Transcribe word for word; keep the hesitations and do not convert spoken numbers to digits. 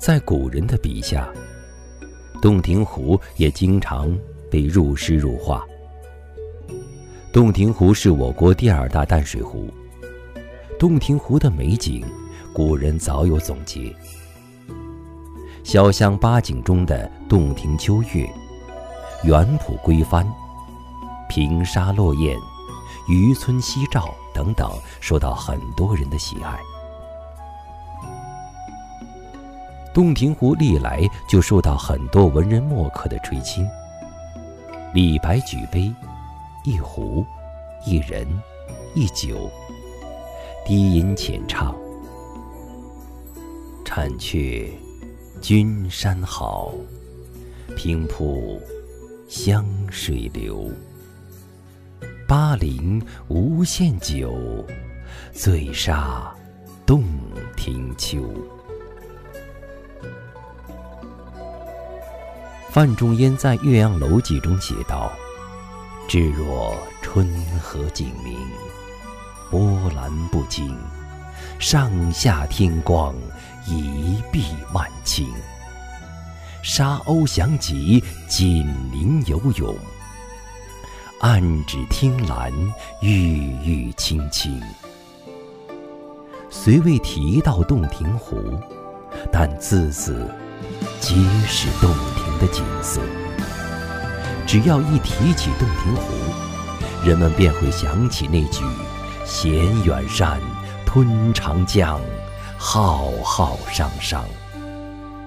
在古人的笔下，洞庭湖也经常被入诗入画。洞庭湖是我国第二大淡水湖，洞庭湖的美景，古人早有总结。潇湘八景中的洞庭秋月、园圃归帆、平沙落雁、渔村夕照等等，受到很多人的喜爱。洞庭湖历来就受到很多文人墨客的垂青。李白举杯，一壶，一人，一酒，低吟浅唱，婵却君山好，平铺湘水流。巴陵无限酒，醉杀洞庭秋。范仲淹在《岳阳楼记》中写道：至若春和景明，波澜不惊，上下天光，一碧万顷。沙鸥翔集，锦鳞游泳，岸芷汀兰，郁郁青青。虽未提到洞庭湖，但字字皆是洞庭的景色。只要一提起洞庭湖，人们便会想起那句衔远山，吞长江，浩浩汤汤。